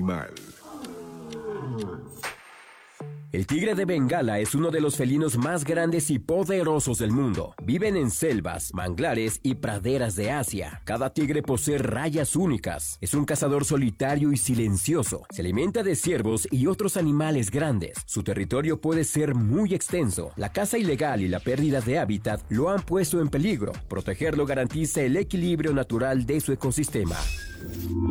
animal. El tigre de Bengala es uno de los felinos más grandes y poderosos del mundo. Viven en selvas, manglares y praderas de Asia. Cada tigre posee rayas únicas. Es un cazador solitario y silencioso. Se alimenta de ciervos y otros animales grandes. Su territorio puede ser muy extenso. La caza ilegal y la pérdida de hábitat lo han puesto en peligro. Protegerlo garantiza el equilibrio natural de su ecosistema.